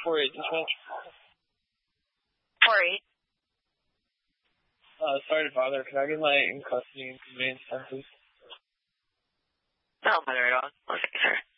4-8 dispatch. 4-8. Sorry to bother. Can I get my in custody and conveyance time, please? No, matter at all. Okay, sir.